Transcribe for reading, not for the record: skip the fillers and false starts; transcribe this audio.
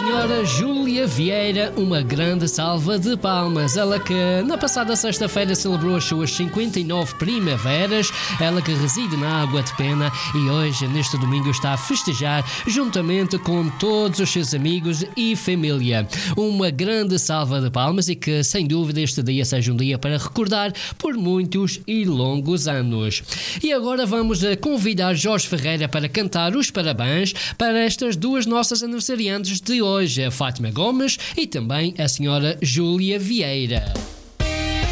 senhora Júlia Vieira uma grande salva de palmas. Ela que na passada sexta-feira celebrou as suas 59 primaveras, ela que reside na Água de Pena e hoje, neste domingo, está a festejar juntamente com todos os seus amigos e família. Uma grande salva de palmas e que, sem dúvida, este dia seja um dia para recordar por muitos e longos anos. E agora vamos convidar Jorge Ferreira para cantar os parabéns para estas duas nossas aniversariantes de hoje, a Fátima Gomes e também a senhora Júlia Vieira.